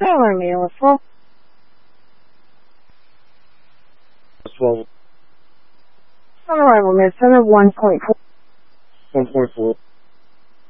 Sailor meal is 12. 12. On arrival, mid center 1.4. 1.4.